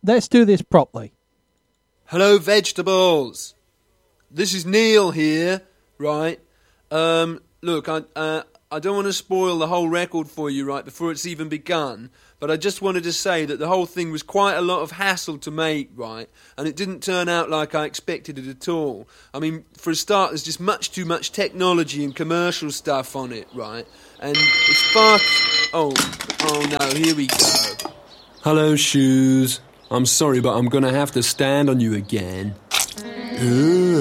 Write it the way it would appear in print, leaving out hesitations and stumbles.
let's do this properly. Hello, vegetables. This is Neil here, right? Look, I don't want to spoil the whole record for you, right, before it's even begun, but I just wanted to say that the whole thing was quite a lot of hassle to make, right, and it didn't turn out like I expected it at all. I mean, for a start, there's just much too much technology and commercial stuff on it, right, and it's far... Oh no, here we go. Hello, Shoes. I'm sorry, but I'm gonna have to stand on you again.